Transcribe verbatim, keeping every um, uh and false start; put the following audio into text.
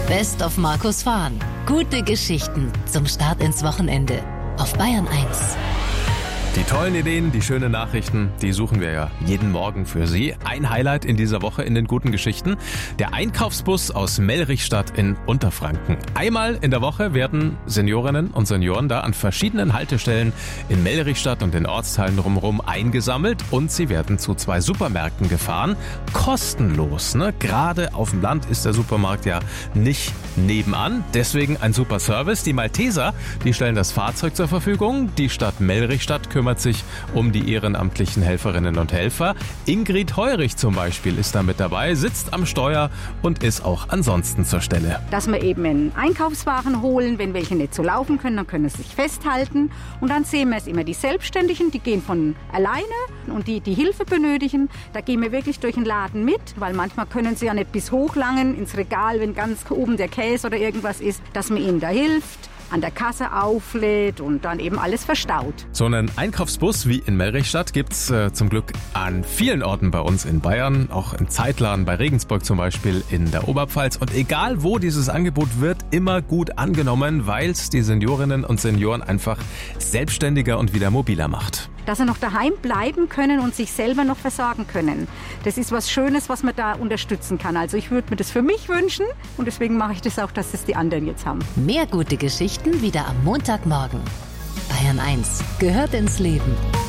Best of Markus Fahn. Gute Geschichten zum Start ins Wochenende auf Bayern eins. Die tollen Ideen, die schönen Nachrichten, die suchen wir ja jeden Morgen für Sie. Ein Highlight in dieser Woche in den guten Geschichten: der Einkaufsbus aus Mellrichstadt in Unterfranken. Einmal in der Woche werden Seniorinnen und Senioren da an verschiedenen Haltestellen in Mellrichstadt und den Ortsteilen drumherum eingesammelt und sie werden zu zwei Supermärkten gefahren. Kostenlos, ne? Gerade auf dem Land ist der Supermarkt ja nicht nebenan. Deswegen ein super Service. Die Malteser, die stellen das Fahrzeug zur Verfügung. Die Stadt Mellrichstadt kümmert sich um die ehrenamtlichen Helferinnen und Helfer. Ingrid Heurich zum Beispiel ist da mit dabei, sitzt am Steuer und ist auch ansonsten zur Stelle. Dass wir eben einen Einkaufswagen holen, wenn welche nicht so laufen können, dann können sie sich festhalten. Und dann sehen wir es immer, die Selbstständigen, die gehen von alleine, und die, die Hilfe benötigen, da gehen wir wirklich durch den Laden mit, weil manchmal können sie ja nicht bis hochlangen ins Regal, wenn ganz oben der Käse oder irgendwas ist, dass man ihnen da hilft, an der Kasse auflädt und dann eben alles verstaut. So einen Einkaufsbus wie in Mellrichstadt gibt's äh, zum Glück an vielen Orten bei uns in Bayern, auch in Zeitlern, bei Regensburg zum Beispiel in der Oberpfalz. Und egal wo, dieses Angebot wird immer gut angenommen, weil es die Seniorinnen und Senioren einfach selbstständiger und wieder mobiler macht. Dass sie noch daheim bleiben können und sich selber noch versorgen können. Das ist was Schönes, was man da unterstützen kann. Also ich würde mir das für mich wünschen und deswegen mache ich das auch, dass das die anderen jetzt haben. Mehr gute Geschichten wieder am Montagmorgen. Bayern eins gehört ins Leben.